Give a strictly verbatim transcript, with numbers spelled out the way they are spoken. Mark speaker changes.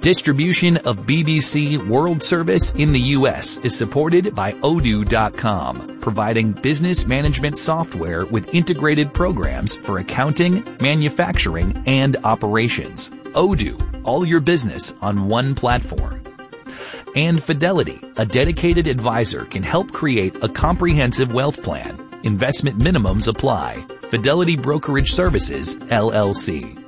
Speaker 1: Distribution of B B C World Service in the U S is supported by Odoo dot com, providing business management software with integrated programs for accounting, manufacturing, and operations. Odoo, all your business on one platform. And Fidelity, a dedicated advisor, can help create a comprehensive wealth plan. Investment minimums apply. Fidelity Brokerage Services, L L C.